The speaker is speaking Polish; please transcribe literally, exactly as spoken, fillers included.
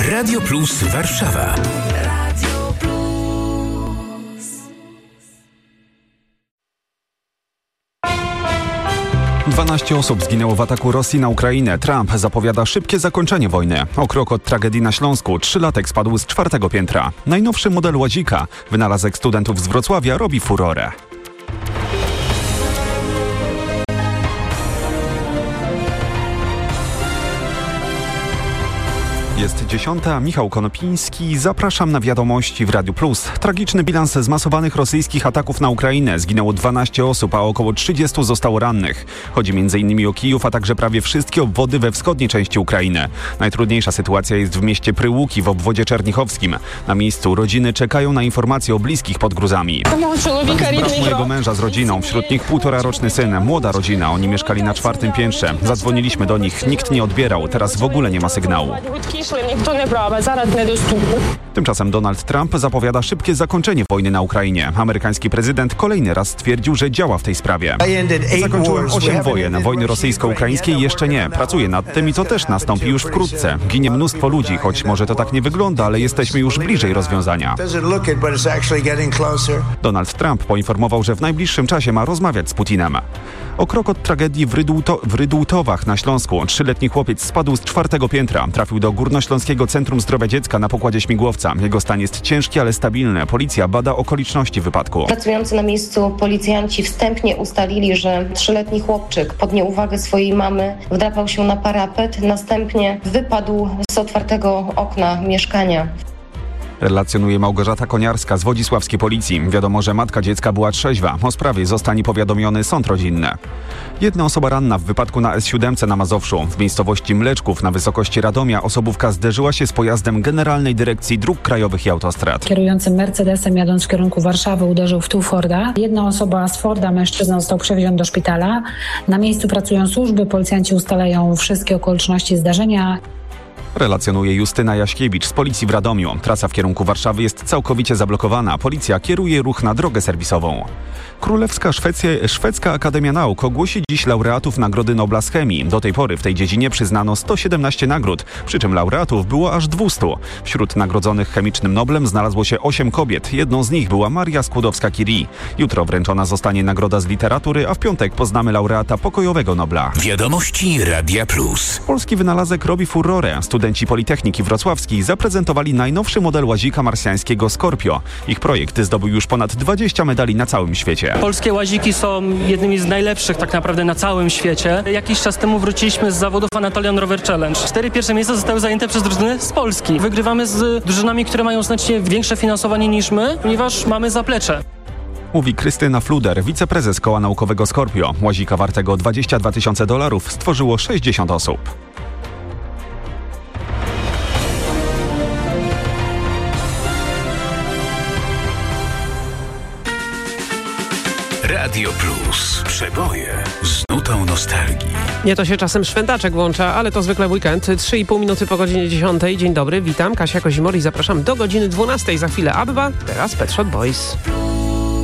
Radio Plus Warszawa. Radio Plus. dwanaście osób zginęło w ataku Rosji na Ukrainę. Trump zapowiada szybkie zakończenie wojny. O krok od tragedii na Śląsku. Trzylatek spadł z czwartego piętra. Najnowszy model łazika, wynalazek studentów z Wrocławia, robi furorę. Jest dziesiąta, Michał Konopiński. Zapraszam na wiadomości w Radiu Plus. Tragiczny bilans zmasowanych rosyjskich ataków na Ukrainę. Zginęło dwanaście osób, a około trzydziestu zostało rannych. Chodzi między innymi o Kijów, a także prawie wszystkie obwody we wschodniej części Ukrainy. Najtrudniejsza sytuacja jest w mieście Pryłuki w obwodzie czernichowskim. Na miejscu rodziny czekają na informacje o bliskich pod gruzami. Brat mojego męża z rodziną, wśród nich półtora roczny syn, młoda rodzina. Oni mieszkali na czwartym piętrze. Zadzwoniliśmy do nich, nikt nie odbierał. Teraz w ogóle nie ma sygnału. Tymczasem Donald Trump zapowiada szybkie zakończenie wojny na Ukrainie. Amerykański prezydent kolejny raz stwierdził, że działa w tej sprawie. Zakończyłem osiem wojen. Wojny rosyjsko-ukraińskiej jeszcze nie. Pracuję nad tym i to też nastąpi już wkrótce. Ginie mnóstwo ludzi, choć może to tak nie wygląda, ale jesteśmy już bliżej rozwiązania. Donald Trump poinformował, że w najbliższym czasie ma rozmawiać z Putinem. O krok od tragedii w, Rydulto- w Rydultowach na Śląsku. Trzyletni chłopiec spadł z czwartego piętra. Trafił do Górnośląskiego Centrum Zdrowia Dziecka na pokładzie śmigłowca. Jego stan jest ciężki, ale stabilny. Policja bada okoliczności wypadku. Pracujący na miejscu policjanci wstępnie ustalili, że trzyletni chłopczyk pod nieuwagę swojej mamy wdrapał się na parapet, następnie wypadł z otwartego okna mieszkania. Relacjonuje Małgorzata Koniarska z wodzisławskiej policji. Wiadomo, że matka dziecka była trzeźwa. O sprawie zostanie powiadomiony sąd rodzinny. Jedna osoba ranna w wypadku na S siedem na Mazowszu. W miejscowości Mleczków na wysokości Radomia osobówka zderzyła się z pojazdem Generalnej Dyrekcji Dróg Krajowych i Autostrad. Kierujący Mercedesem jadąc w kierunku Warszawy uderzył w tył Forda. Jedna osoba z Forda, mężczyzna, został przewieziony do szpitala. Na miejscu pracują służby, policjanci ustalają wszystkie okoliczności zdarzenia. Relacjonuje Justyna Jaśkiewicz z policji w Radomiu. Trasa w kierunku Warszawy jest całkowicie zablokowana. Policja kieruje ruch na drogę serwisową. Królewska Szwecja, Szwedzka Akademia Nauk ogłosi dziś laureatów Nagrody Nobla z Chemii. Do tej pory w tej dziedzinie przyznano sto siedemnaście nagród, przy czym laureatów było aż dwieście. Wśród nagrodzonych chemicznym Noblem znalazło się osiem kobiet. Jedną z nich była Maria Skłodowska-Curie. Jutro wręczona zostanie nagroda z literatury, a w piątek poznamy laureata pokojowego Nobla. Wiadomości Radia Plus. Polski wynalazek robi furorę. Studenci Politechniki Wrocławskiej zaprezentowali najnowszy model łazika marsjańskiego Scorpio. Ich projekt zdobył już ponad dwadzieścia medali na całym świecie. Polskie łaziki są jednymi z najlepszych tak naprawdę na całym świecie. Jakiś czas temu wróciliśmy z zawodów Anatolian Rover Challenge. Cztery pierwsze miejsca zostały zajęte przez drużyny z Polski. Wygrywamy z drużynami, które mają znacznie większe finansowanie niż my, ponieważ mamy zaplecze. Mówi Krystyna Fluder, wiceprezes Koła Naukowego Scorpio. Łazika wartego dwadzieścia dwa tysiące dolarów stworzyło sześćdziesiąt osób. Radio Plus. Przeboje z nutą nostalgii. Nie, to się czasem szwędaczek włącza, ale to zwykle weekend. trzy i pół minuty po godzinie dziesiątej. Dzień dobry, witam. Kasia Kozimor i zapraszam do godziny dwunastej. Za chwilę Abba, teraz Pet Shop Boys.